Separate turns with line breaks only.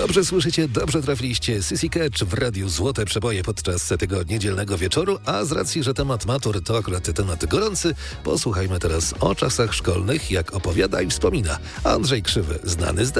Dobrze słyszycie, dobrze trafiliście. Sissy Catch w radiu Złote Przeboje podczas tego niedzielnego wieczoru, a z racji, że temat matur to akurat temat gorący, posłuchajmy teraz o czasach szkolnych, jak opowiada i wspomina Andrzej Krzywy, znany z